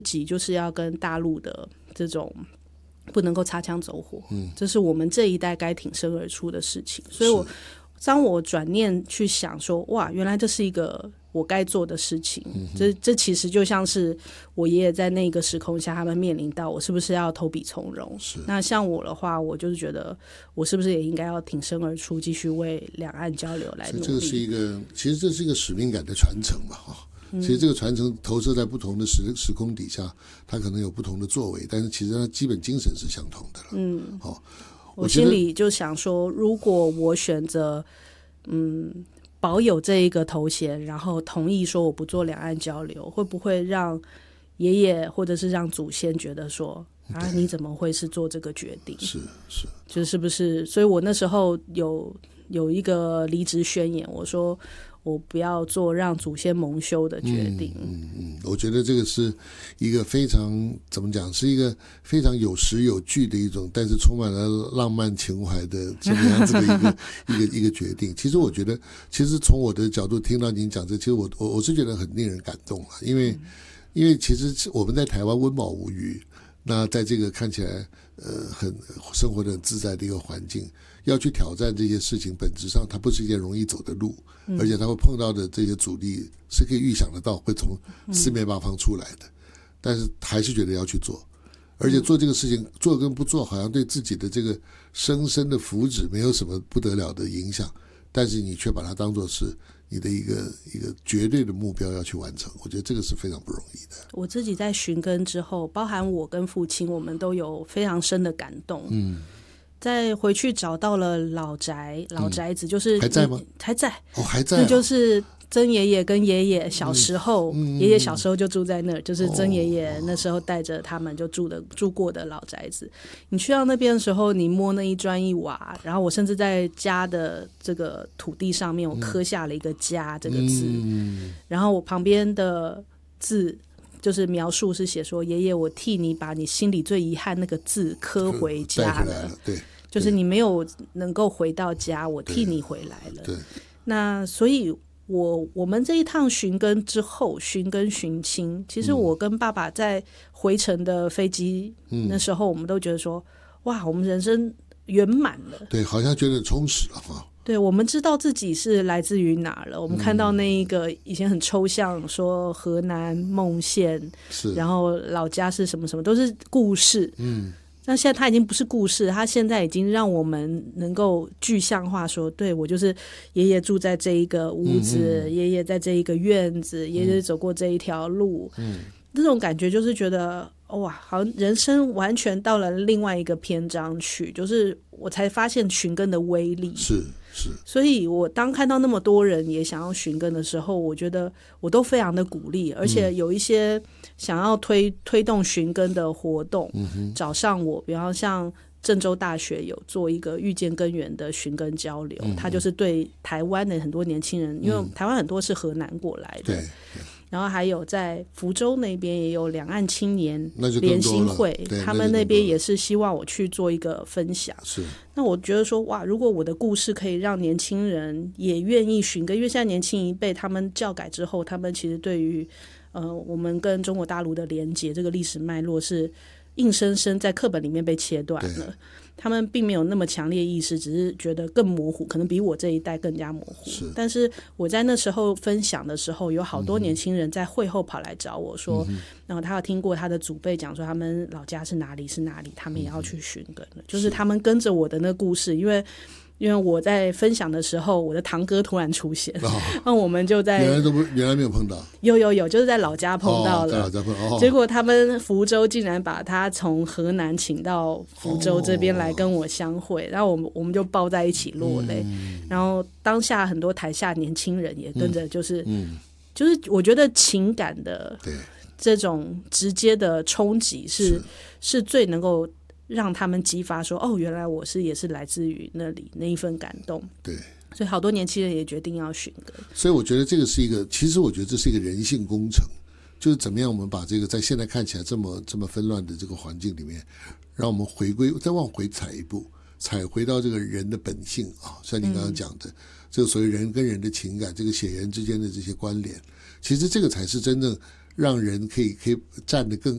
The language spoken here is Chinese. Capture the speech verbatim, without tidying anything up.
己就是要跟大陆的这种不能够擦枪走火，嗯，这是我们这一代该挺身而出的事情。所以我当我转念去想说，哇，原来这是一个我该做的事情，嗯、这这其实就像是我爷爷在那个时空下，他们面临到我是不是要投笔从戎。那像我的话，我就是觉得我是不是也应该要挺身而出，继续为两岸交流来努力。 这个是一个，其实这是一个使命感的传承嘛，哈。其实这个传承投射在不同的 时, 时空底下，它可能有不同的作为，但是其实它基本精神是相同的了。嗯，好、哦， 我心里就想说，如果我选择嗯保有这一个头衔，然后同意说我不做两岸交流，会不会让爷爷或者是让祖先觉得说啊，你怎么会是做这个决定？ 是是， 就是不是？所以我那时候有有一个离职宣言，我说我不要做让祖先蒙羞的决定。 嗯嗯嗯，我觉得这个是一个非常怎么讲，是一个非常有实有据的一种，但是充满了浪漫情怀的这么样子的一个一个一个决定。其实我觉得，其实从我的角度听到您讲这，其实我我我是觉得很令人感动了，因为、嗯、因为其实我们在台湾温饱无虞，那在这个看起来呃很生活的很自在的一个环境，要去挑战这些事情，本质上它不是一件容易走的路，嗯、而且它会碰到的这些阻力是可以预想得到会从四面八方出来的，嗯、但是还是觉得要去做，而且做这个事情做跟不做好像对自己的这个生生的福祉没有什么不得了的影响，但是你却把它当作是你的一个一个绝对的目标要去完成，我觉得这个是非常不容易的。 我自己在寻根之后，包含我跟父亲，我们都有非常深的感动。嗯，再回去找到了老宅，老宅子就是、嗯、 还在吗？ 还在哦，还在、啊。 那就是曾爷爷跟爷爷小时候，嗯、爷爷小时候就住在那儿，就是曾爷爷那时候带着他们就住的住过的老宅子。你去到那边的时候，你摸那一砖一瓦，然后我甚至在家的这个土地上面，我刻下了一个家这个字，嗯、然后我旁边的字就是描述是写说，爷爷我替你把你心里最遗憾那个字刻回家了， 了对， 就是你没有能够回到家，我替你回来了。 对， 那所以我我们这一趟寻根之后，寻根寻亲，其实我跟爸爸在回程的飞机、嗯、那时候我们都觉得说，哇，我们人生圆满了， 对，好像觉得充实了哈。 对，我们知道自己是来自于哪了。我们看到那一个以前很抽象，说河南孟县， 是， 然后老家是什么什么，都是故事。 嗯， 那现在它已经不是故事，它现在已经让我们能够具象化说，对，我就是爷爷住在这一个屋子，嗯嗯、爷爷在这一个院子，爷爷走过这一条路。嗯，这种感觉就是觉得哇，好像人生完全到了另外一个篇章去，就是我才发现寻根的威力。 是。是， 所以我当看到那么多人也想要寻根的时候，我觉得我都非常的鼓励，而且有一些想要推推动寻根的活动、嗯、找上我，比方像郑州大学有做一个遇见根源的寻根交流，嗯、它就是对台湾的很多年轻人，因为台湾很多是河南过来的， 对， 然后还有在福州那边也有两岸青年联心会，他们那边也是希望我去做一个分享。 是， 那我觉得说哇，如果我的故事可以让年轻人也愿意寻根，因为现在年轻一辈他们教改之后，他们其实对于呃我们跟中国大陆的连结这个历史脉络是硬生生在课本里面被切断了。他们并没有那么强烈意识，只是觉得更模糊，可能比我这一代更加模糊。是，但是我在那时候分享的时候，有好多年轻人在会后跑来找我说，嗯、然后他有听过他的祖辈讲说他们老家是哪里是哪里，他们也要去寻根了。嗯、就是他们跟着我的那个故事，因为因为我在分享的时候，我的堂哥突然出现，哦、那我们就在原来都不原来没有碰到， 有有有，就是在老家碰到了， 哦、在老家碰到，哦、 结果他们福州竟然把他从河南请到福州这边来跟我相会，哦、然后我们我们就抱在一起落泪，嗯、然后当下很多台下年轻人也跟着，就是、嗯、就是我觉得情感的这种直接的冲击是 是, 是最能够让他们激发说，哦，原来我是也是来自于那里那一份感动。 对， 所以好多年轻人也决定要寻根。 所以我觉得这个是一个，其实我觉得这是一个人性工程，就是怎么样我们把这个在现在看起来这么这么纷乱的这个环境里面，让我们回归再往回踩一步，踩回到这个人的本性啊，像你刚刚讲的，嗯、这个所谓人跟人的情感，这个血缘之间的这些关联，其实这个才是真正让人可以可以站得更